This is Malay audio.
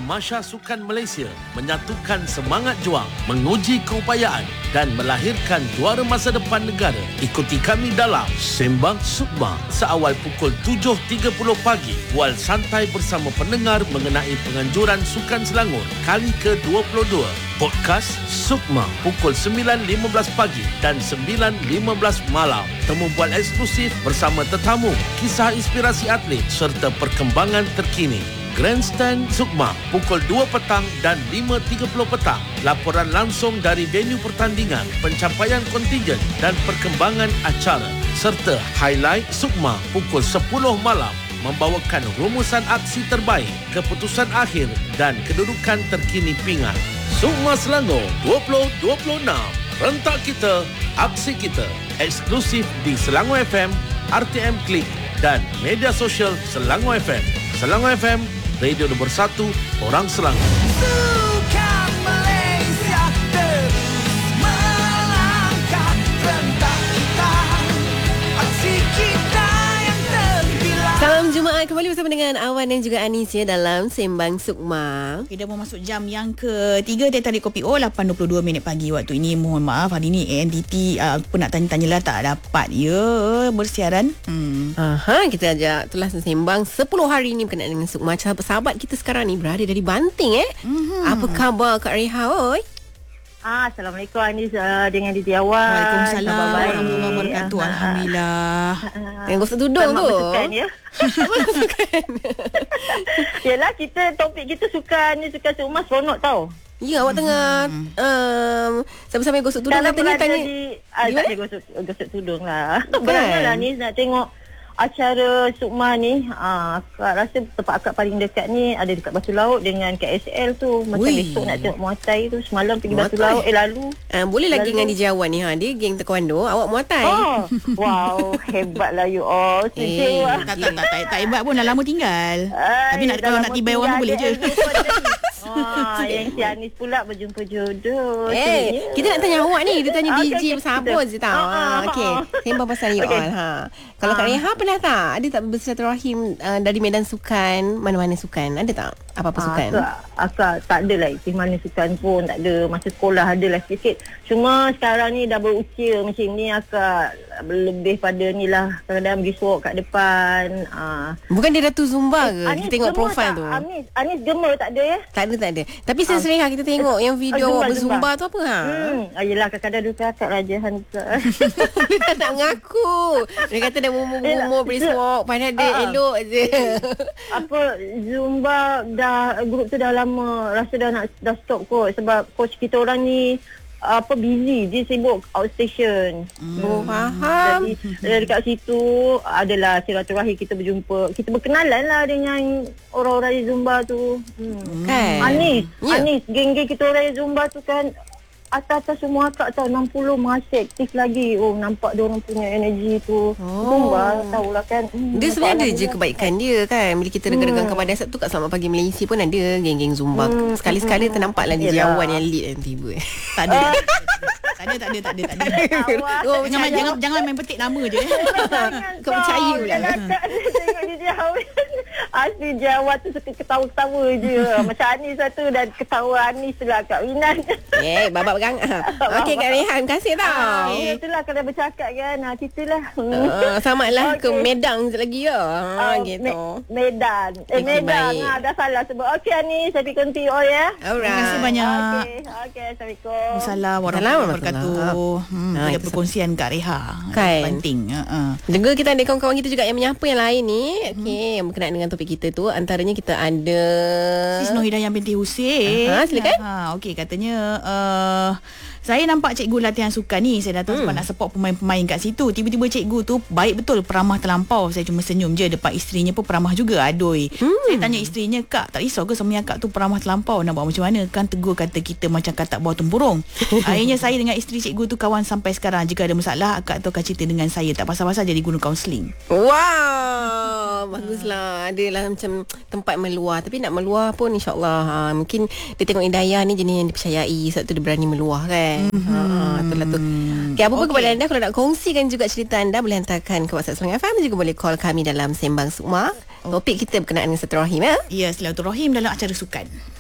Tamasya Sukan Malaysia menyatukan semangat juang, menguji keupayaan dan melahirkan juara masa depan negara. Ikuti kami dalam Sembang Sukma seawal pukul 7.30 pagi. Bual santai bersama pendengar mengenai penganjuran Sukan Selangor kali ke-22. Podcast Sukma pukul 9.15 pagi dan 9.15 malam. Temu bual eksklusif bersama tetamu, kisah inspirasi atlet serta perkembangan terkini. Grandstand Sukma pukul 2 petang dan 5.30 petang. Laporan langsung dari venue pertandingan, pencapaian kontingen dan perkembangan acara. Serta highlight Sukma pukul 10 malam. Membawakan rumusan aksi terbaik, keputusan akhir dan kedudukan terkini pingat. Sukma Selangor 2026. Rentak kita, aksi kita. Eksklusif di Selangor FM, RTM Klik dan media sosial Selangor FM. Selangor FM, radio nombor 1 orang Selangor. Sukan Malaysia terus melangkah, rentak kita, aksi kita yang terbilang. Salam Jumaat kembali bersama dengan Awan dan juga Anis ya dalam Sembang Sukma. Kita mau masuk jam yang ketiga Teh Tarik Kopi O 8.22 minit pagi waktu ini. Mohon maaf hari ni ANTT apa nak tanya-tanyalah tak dapat ya bersiaran. Kita ajak itulah sembang 10 hari ni berkenaan dengan Sukma. Sahabat kita sekarang ni berada dari Banting Apa khabar Kak Reha oi? Assalamualaikum Anis dengan Didi Awal. Waalaikumsalam warahmatullahi wabarakatuh. Alhamdulillah. Yang gosok tudung tu. Sukan ya. Yalah kita topik kita sukan ni, sukan Sukma seronok tau. Ya, awak tengah sambil-sambil gosok tudung Dalam katanya tanya. tak ada gosok tudung lah. Berangan lah ni nak tengok acara Sukma ni. Akak rasa tempat akak paling dekat ni ada dekat Batu Laut dengan KSL tu. Macam besok nak tengok Muay Thai tu. Semalam pergi Batu Laut lalu. Boleh lagi dengan DJ Awan ni dia geng taekwondo, awak Muay Thai. Wow, hebatlah you all. Tak hebat pun dah lama tinggal. Tapi nak kalau nak tiba orang pun boleh je. Yang si Anis pula berjumpa jodoh. Kita nak tanya awak ni. Dia tanya DJ okay, bersama je tau. Okey, sembang pasal you all. Kalau Kak Reha pernah tak ada tak bersilaturahim dari medan sukan, mana-mana sukan? Ada tak apa-apa sukan? Akak tak ada lah ikut mana sukan pun. Tak ada. Masa sekolah ada lah sikit. Cuma sekarang ni dah berusia macam ni, akak lebih pada ni lah. Kadang-kadang pergi walk kat depan. Bukan dia Ratu Zumba ke? Anis Kita tengok gemar profil tak? tu. Anis gemar tak ada ya? Tak ada. Tapi Sereha kita tengok yang video awak berzumba tu apa Yelah kadang-kadang dia kakak rajahan tu. Dia tak nak mengaku. Dia kata dah umur brisk walk. Padahal dia elok je. Apa Zumba grup tu dah lama rasa dah stop kot. Sebab coach kita orang ni busy, dia sibuk outstation. Faham. Jadi dekat situ adalah silaturahim, kita berjumpa, kita berkenalan lah dengan orang-orang Zumba tu. Kan? Anis, geng-geng kita orang Zumba tu kan atas semua akak tahu 60 masih aktif lagi. Nampak dia orang punya energi tu. Zumba tahulah kan. Dia sebenarnya ada je kebaikan dia kan. Bila kita dengar-dengar kabar dasar tu kat Selamat Pagi Malaysia pun ada geng-geng Zumba. Sekali-sekala ternampaklah DJ Awan yang lead yang tiba. Tak ada. Tak ada. Jangan main petik nama je. Kau percaya pula. Tengok DJ Awan. Asli DJ Awan tu suka ketawa-ketawa je. Macam Anis satu dan ketawa Anis lah Kak Winan. Babak gang. Okey Kak Rehan, terima kasih tau. Itulah kalau bercakap kan. Ceritalah. Samalah ke Medang je lagi ya. Gitu. Medan. Medan. Dah salah sebut. Okey Anis, saya pergi konti ya. Alright. Terima kasih banyak. Okey, Assalamualaikum. Assalamualaikum warahmatullahi wabarakatuh. Ada perkongsian Kak Reha. Kan? Penting. Juga kita ada kawan-kawan kita juga yang menyapa yang lain ni. Okey, yang berkenaan dengan topik kita tu. Antaranya kita ada Sis Nur Hidayah binti Husin. Silakan. Okey, katanya saya nampak cikgu latihan sukan ni. Saya datang sebab nak support pemain-pemain kat situ. Tiba-tiba cikgu tu baik betul, peramah terlampau. Saya cuma senyum je. Depan isterinya pun peramah juga. Adoi. Saya tanya isterinya, Kak, tak risau ke suami akak tu peramah terlampau? Nak buat macam mana? Kan tegur kata kita macam katak bawah tempurung. Akhirnya saya dengan isteri cikgu tu kawan sampai sekarang. Jika ada masalah, akak tu akan cerita dengan saya. Tak pasal-pasal jadi guru kaunseling. Wow, baguslah. Adalah macam tempat meluah. Tapi nak meluah pun insyaAllah mungkin dia tengok Hidayah ni jenis yang dipercayai. Sebab tu dia berani meluah kan. Itulah tu. Okay, apa pun kepada anda, kalau nak kongsikan juga cerita anda, boleh hantarkan ke WhatsApp Selangor FM. Juga boleh call kami dalam Sembang Sukma. Topik kita berkenaan dengan silaturahim. Ya, silaturahim dalam acara sukan.